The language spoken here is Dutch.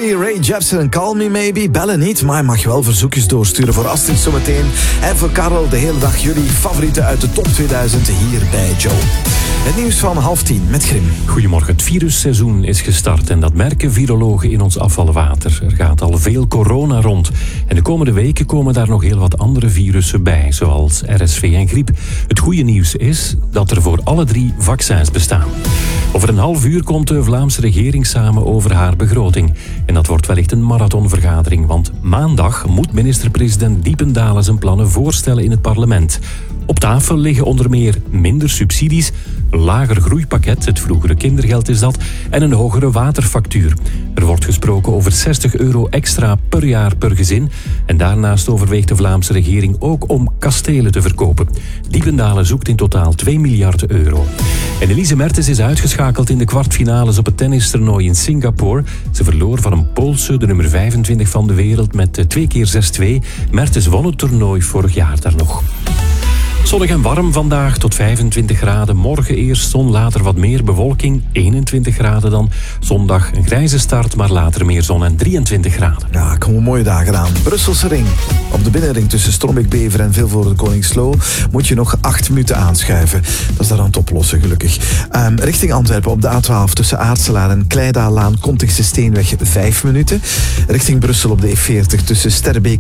Carey Jepsen en Call Me Maybe. Bellen niet, maar je mag wel verzoekjes doorsturen voor Astrid zometeen. En voor Karel de hele dag jullie favorieten uit de top 2000 hier bij Joe. Het nieuws van 9:30 met Grim. Goedemorgen, het virusseizoen is gestart en dat merken virologen in ons afvalwater. Er gaat al veel corona rond. En de komende weken komen daar nog heel wat andere virussen bij, zoals RSV en griep. Het goede nieuws is dat er voor alle 3 vaccins bestaan. Over een half uur komt de Vlaamse regering samen over haar begroting. En dat wordt wellicht een marathonvergadering, want maandag moet minister-president Diependalen zijn plannen voorstellen in het parlement. Op tafel liggen onder meer minder subsidies, een lager groeipakket, het vroegere kindergeld is dat, en een hogere waterfactuur. Er wordt gesproken over €60 extra per jaar per gezin. En daarnaast overweegt de Vlaamse regering ook om kastelen te verkopen. Diependalen zoekt in totaal €2 miljard. En Elise Mertens is uitgeschakeld in de kwartfinales op het tennistoernooi in Singapore. Ze verloor van een Poolse, de nummer 25 van de wereld, met 2 keer 6-2. Mertens won het toernooi vorig jaar daar nog. Zonnig en warm vandaag tot 25 graden. Morgen eerst zon, later wat meer bewolking. 21 graden dan. Zondag een grijze start, maar later meer zon en 23 graden. Ja, er komen mooie dagen aan. Brusselse ring. Op de binnenring tussen Strombeek-Bever en Vilvoorde-Koningsloo moet je nog 8 minuten aanschuiven. Dat is daar aan het oplossen, gelukkig. Richting Antwerpen op de A12 tussen Aartselaar en Kleidaalaan, Kontigse Steenweg 5 minuten. Richting Brussel op de E40 tussen Sterrebeek